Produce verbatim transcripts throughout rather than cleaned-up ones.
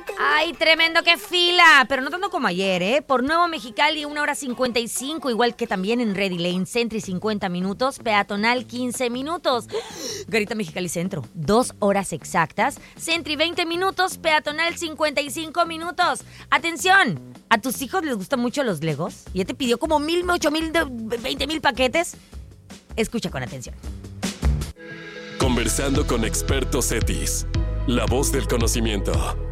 Ay, tremendo, qué fila, pero no tanto como ayer, ¿eh? Por Nuevo Mexicali, una hora cincuenta y cinco, igual que también en Ready Lane, Sentry cincuenta minutos, Peatonal quince minutos. Garita Mexicali Centro, dos horas exactas, Sentry veinte minutos, Peatonal cincuenta y cinco minutos. Atención, ¿a tus hijos les gustan mucho los Legos? ¿Ya te pidió como mil, ocho mil, veinte mil paquetes? Escucha con atención. Conversando con expertos ETIS, la voz del conocimiento.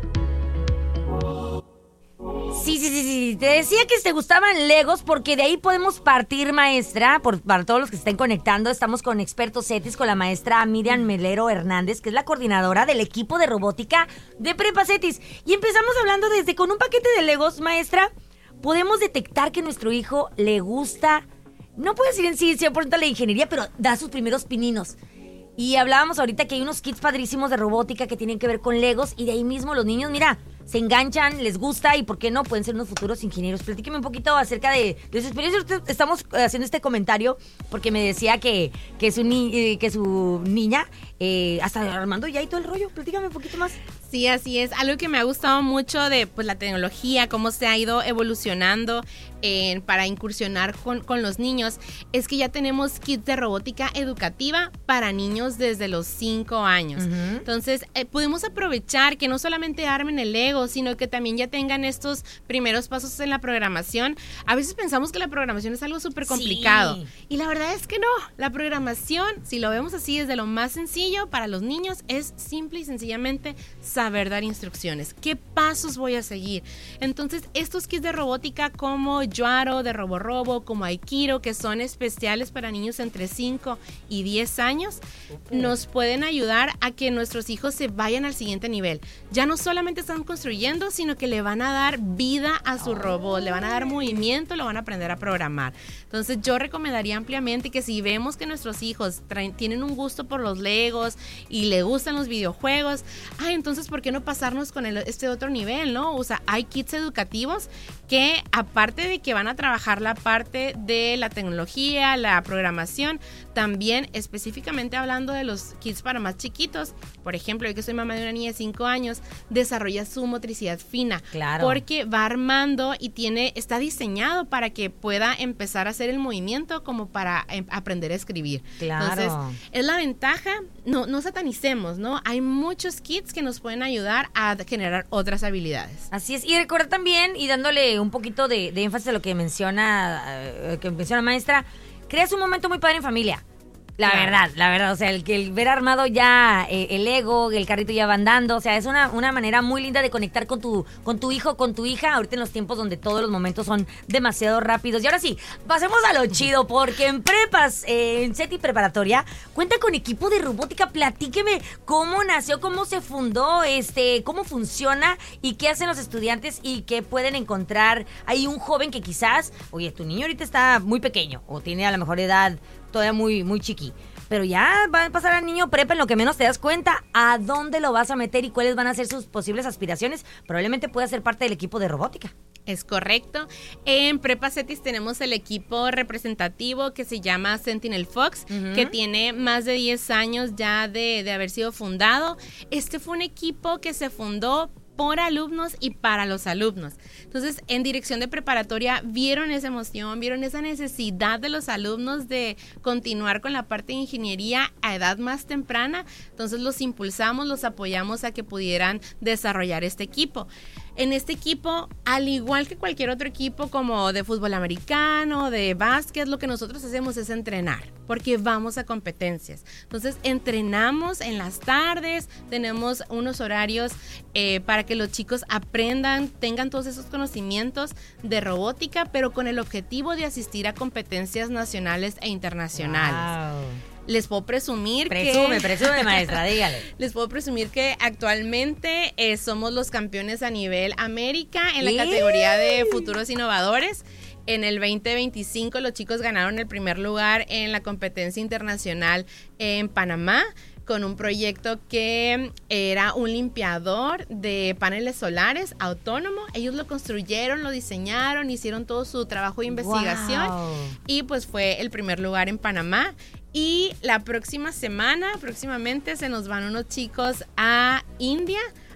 Sí, sí, sí, sí. Te decía que te gustaban Legos porque de ahí podemos partir, maestra. Por, para todos los que se estén conectando, estamos con expertos ETIS, con la maestra Miriam Melero Hernández, que es la coordinadora del equipo de robótica de Prepa ETIS. Y empezamos hablando desde con un paquete de Legos, maestra. Podemos detectar que nuestro hijo le gusta, no puedo decir en sí cien por ciento la ingeniería, pero da sus primeros pininos. Y hablábamos ahorita que hay unos kits padrísimos de robótica que tienen que ver con Legos y de ahí mismo los niños, mira, se enganchan, les gusta y ¿por qué no? Pueden ser unos futuros ingenieros. Platíqueme un poquito acerca de, de su experiencia. Estamos haciendo este comentario porque me decía que, que, su, ni, que su niña, eh, hasta armando ya y todo el rollo. Platícame un poquito más. Sí, así es. Algo que me ha gustado mucho de pues, la tecnología, cómo se ha ido evolucionando eh, para incursionar con, con los niños, es que ya tenemos kits de robótica educativa para niños desde los cinco años. Uh-huh. Entonces, eh, podemos aprovechar que no solamente armen el Lego, sino que también ya tengan estos primeros pasos en la programación. A veces pensamos que la programación es algo súper complicado. Sí. Y la verdad es que no. La programación, si lo vemos así desde lo más sencillo para los niños, es simple y sencillamente saber dar instrucciones. ¿Qué pasos voy a seguir? Entonces, estos kits de robótica como Yoaro, de RoboRobo, como Aikiro, que son especiales para niños entre cinco y diez años, okay, nos pueden ayudar a que nuestros hijos se vayan al siguiente nivel. Ya no solamente están construyendo, sino que le van a dar vida a su robot, le van a dar movimiento, lo van a aprender a programar. Entonces, yo recomendaría ampliamente que si vemos que nuestros hijos traen, tienen un gusto por los Legos y le gustan los videojuegos, ay, entonces, ¿por qué no pasarnos con el, este otro nivel, no? O sea, hay kits educativos que, aparte de que van a trabajar la parte de la tecnología, la programación, también específicamente hablando de los kits para más chiquitos, por ejemplo, yo que soy mamá de una niña de cinco años, desarrolla su motricidad fina, claro, porque va armando y tiene, está diseñado para que pueda empezar a hacer el movimiento como para eh, aprender a escribir. Claro. Entonces, es la ventaja, no, no satanicemos, ¿no? Hay muchos kits que nos pueden ayudar a generar otras habilidades. Así es, y recordar también, y dándole un poquito de, de énfasis a lo que menciona, eh, que menciona maestra, creas un momento muy padre en familia. La claro. verdad, la verdad, o sea, el que el ver armado ya eh, el Lego, el carrito ya va andando, o sea, es una, una manera muy linda de conectar con tu, con tu hijo, con tu hija, ahorita en los tiempos donde todos los momentos son demasiado rápidos. Y ahora sí, pasemos a lo chido, porque en prepas, eh, en SETI Preparatoria, cuenta con equipo de robótica. Platíqueme cómo nació, cómo se fundó, este, cómo funciona y qué hacen los estudiantes y qué pueden encontrar. Hay un joven que quizás, oye, tu niño ahorita está muy pequeño o tiene a la mejor edad todavía muy, muy chiqui, pero ya va a pasar al niño prepa en lo que menos te das cuenta a dónde lo vas a meter y cuáles van a ser sus posibles aspiraciones. Probablemente pueda ser parte del equipo de robótica. Es correcto. En Prepa ETIS tenemos el equipo representativo que se llama Sentinel Fox, uh-huh, que tiene más de diez años ya de, de haber sido fundado. Este fue un equipo que se fundó por alumnos y para los alumnos. Entonces, en dirección de preparatoria vieron esa emoción, vieron esa necesidad de los alumnos de continuar con la parte de ingeniería a edad más temprana. Entonces, los impulsamos, los apoyamos a que pudieran desarrollar este equipo. En este equipo, al igual que cualquier otro equipo como de fútbol americano, de básquet, lo que nosotros hacemos es entrenar, porque vamos a competencias. Entonces, entrenamos en las tardes, tenemos unos horarios eh, para que los chicos aprendan, tengan todos esos conocimientos de robótica, pero con el objetivo de asistir a competencias nacionales e internacionales. Wow. Les puedo presumir presume, que... Presume, presume, maestra, dígale. Les puedo presumir que actualmente eh, somos los campeones a nivel América en la ¿Y? categoría de futuros innovadores. En el veinte veinticinco los chicos ganaron el primer lugar en la competencia internacional en Panamá, con un proyecto que era un limpiador de paneles solares autónomo. Ellos lo construyeron, lo diseñaron, hicieron todo su trabajo de investigación. Wow. Y pues fue el primer lugar en Panamá. Y la próxima semana, próximamente, se nos van unos chicos a India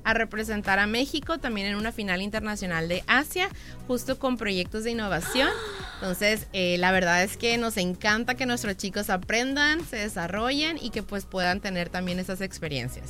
a representar a México también en una final internacional de Asia, justo con proyectos de innovación. Entonces, eh, la verdad es que nos encanta que nuestros chicos aprendan, se desarrollen y que pues puedan tener también esas experiencias.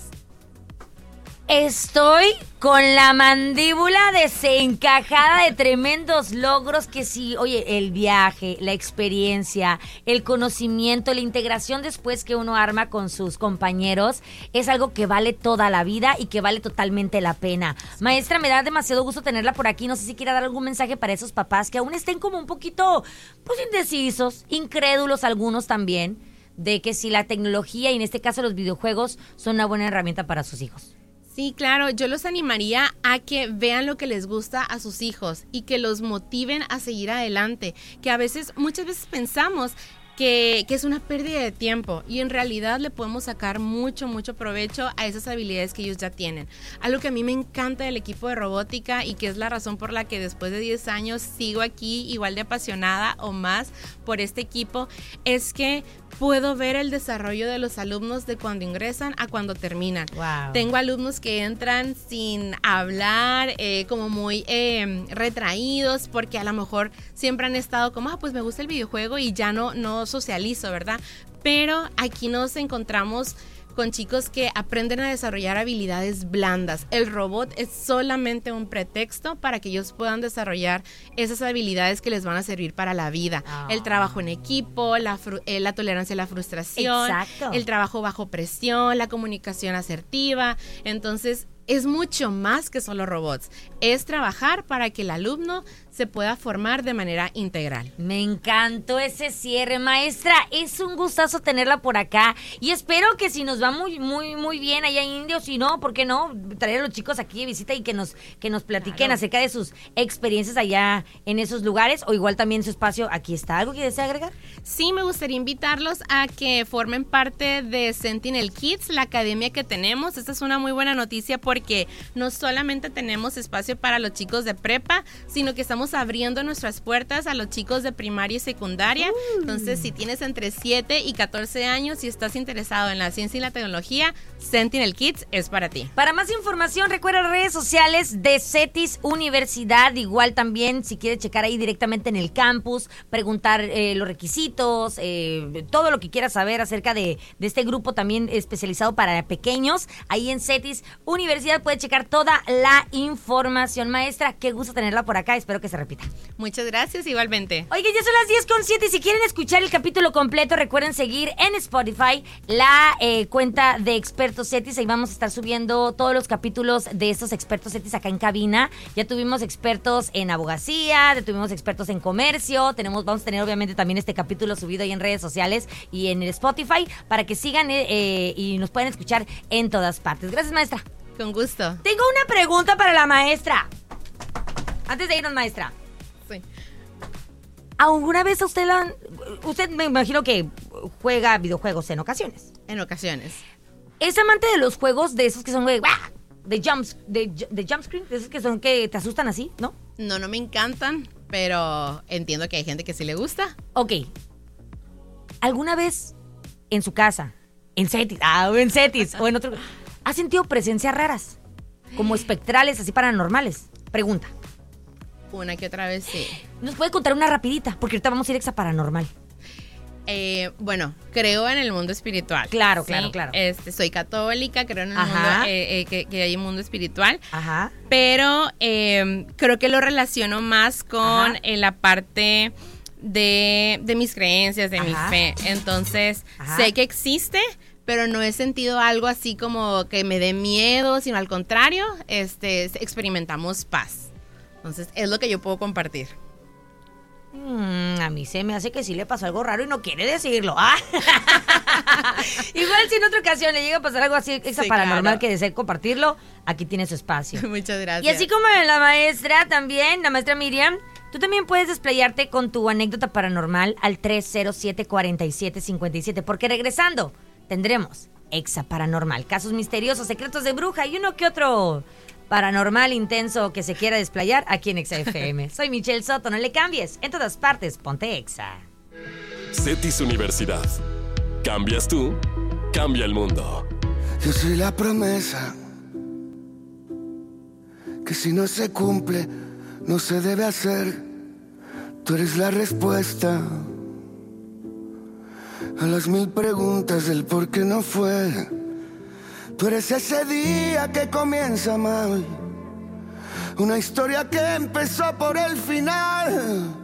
Estoy con la mandíbula desencajada de tremendos logros que sí, oye, el viaje, la experiencia, el conocimiento, la integración después que uno arma con sus compañeros es algo que vale toda la vida y que vale totalmente la pena. Maestra, me da demasiado gusto tenerla por aquí. No sé si quiera dar algún mensaje para esos papás que aún estén como un poquito, pues, indecisos, incrédulos algunos también, de que si la tecnología y en este caso los videojuegos son una buena herramienta para sus hijos. Sí, claro, yo los animaría a que vean lo que les gusta a sus hijos y que los motiven a seguir adelante, que a veces, muchas veces pensamos que, que es una pérdida de tiempo y en realidad le podemos sacar mucho, mucho provecho a esas habilidades que ellos ya tienen. Algo que a mí me encanta del equipo de robótica y que es la razón por la que después de diez años sigo aquí igual de apasionada o más por este equipo, es que puedo ver el desarrollo de los alumnos de cuando ingresan a cuando terminan. Wow. Tengo alumnos que entran sin hablar, eh, como muy eh, retraídos, porque a lo mejor siempre han estado como, ah, pues me gusta el videojuego y ya no, no socializo, ¿verdad? Pero aquí nos encontramos con chicos que aprenden a desarrollar habilidades blandas. El robot es solamente un pretexto para que ellos puedan desarrollar esas habilidades que les van a servir para la vida. Oh. El trabajo en equipo, la, fru- eh, la tolerancia a la frustración, exacto, el trabajo bajo presión, la comunicación asertiva. Entonces, es mucho más que solo robots. Es trabajar para que el alumno se pueda formar de manera integral. Me encantó ese cierre, maestra. Es un gustazo tenerla por acá y espero que si nos va muy, muy, muy bien allá en Indios, si no, ¿por qué no? Traer a los chicos aquí de visita y que nos, que nos platiquen claro. acerca de sus experiencias allá en esos lugares o igual también su espacio. Aquí está. ¿Algo que desea agregar? Sí, me gustaría invitarlos a que formen parte de Sentinel Kids, la academia que tenemos. Esta es una muy buena noticia porque no solamente tenemos espacio para los chicos de prepa, sino que estamos abriendo nuestras puertas a los chicos de primaria y secundaria. Uh. Entonces, si tienes entre siete y catorce años y estás interesado en la ciencia y la tecnología, Sentinel Kids es para ti. Para más información, recuerda las redes sociales de CETIS Universidad. Igual también, si quieres checar ahí directamente en el campus, preguntar eh, los requisitos, eh, todo lo que quieras saber acerca de, de este grupo también especializado para pequeños. Ahí en CETIS Universidad puedes checar toda la información. Maestra, qué gusto tenerla por acá. Espero que se repita. Muchas gracias, igualmente. Oye, ya son las diez con siete y si quieren escuchar el capítulo completo, recuerden seguir en Spotify la eh, cuenta de Expertos CETIS. Ahí vamos a estar subiendo todos los capítulos de estos Expertos CETIS acá en cabina. Ya tuvimos expertos en abogacía, ya tuvimos expertos en comercio, tenemos, vamos a tener obviamente también este capítulo subido ahí en redes sociales y en el Spotify para que sigan eh, eh, y nos puedan escuchar en todas partes. Gracias, maestra. Con gusto. Tengo una pregunta para la maestra. Antes de irnos, maestra. Sí. ¿Alguna vez a usted la... Usted me imagino que juega videojuegos en ocasiones? En ocasiones. ¿Es amante de los juegos de esos que son de... de jumps, de, de jump screen? De esos que son que te asustan así, ¿no? No, no me encantan, pero entiendo que hay gente que sí le gusta. Ok. ¿Alguna vez en su casa, en CETIS, ah, en CETIS o en otro... ¿ha sentido presencias raras? Como espectrales, así paranormales. Pregunta. Una que otra vez sí. ¿Nos puede contar una rapidita? Porque ahorita vamos a ir a paranormal. Eh, bueno, creo en el mundo espiritual. Claro, ¿sí? claro, claro. Este, soy católica, creo en el Ajá. mundo, eh, eh, que, que hay un mundo espiritual. Ajá. Pero eh, creo que lo relaciono más con eh, la parte de, de mis creencias, de Ajá. mi fe. Entonces, Ajá. sé que existe, pero no he sentido algo así como que me dé miedo, sino al contrario, este, experimentamos paz. Entonces, es lo que yo puedo compartir. Mm, a mí se me hace que sí le pasó algo raro y no quiere decirlo. ¿Ah? Igual si en otra ocasión le llega a pasar algo así extra sí, paranormal claro. que desee compartirlo, aquí tiene su espacio. Muchas gracias. Y así como la maestra también, la maestra Miriam, tú también puedes desplayarte con tu anécdota paranormal al tres cero siete, cuatro siete, cinco siete, porque regresando tendremos Exa Paranormal, casos misteriosos, secretos de bruja y uno que otro paranormal intenso que se quiera desplayar aquí en Exa F M. Soy Michelle Soto, no le cambies. En todas partes, ponte Exa. CETIS Universidad. Cambias tú, cambia el mundo. Yo soy la promesa que si no se cumple, no se debe hacer. Tú eres la respuesta a las mil preguntas del por qué no fue. Tú eres ese día que comienza mal, una historia que empezó por el final.